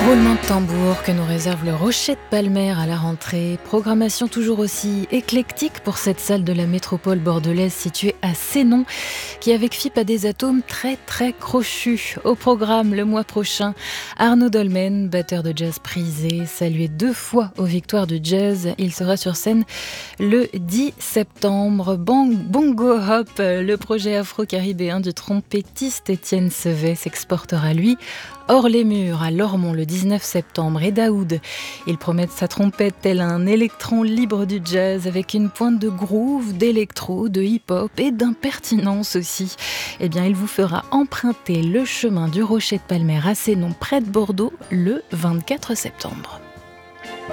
Roulement de tambour que nous réserve le Rocher de Palmer à la rentrée. Programmation toujours aussi éclectique pour cette salle de la métropole bordelaise située à Sénon, qui avec FIP a des atomes très très crochus. Au programme le mois prochain, Arnaud Dolmen, batteur de jazz prisé, salué 2 fois aux victoires du jazz. Il sera sur scène le 10 septembre. Bongo Hop, le projet afro-caribéen du trompettiste Étienne Sevet s'exportera lui hors les murs à Lormont le 19 septembre. Et Daoud, il promet sa trompette tel un électron libre du jazz avec une pointe de groove, d'électro, de hip-hop et d'impertinence aussi. Eh bien, il vous fera emprunter le chemin du Rocher de Palmer à Sénon près de Bordeaux le 24 septembre.